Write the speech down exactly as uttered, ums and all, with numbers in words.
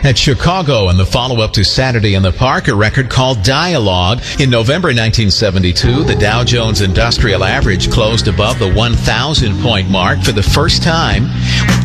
At Chicago and the follow-up to Saturday in the Park, a record called Dialogue. In November nineteen seventy-two, the Dow Jones Industrial Average closed above the one thousand point mark for the first time.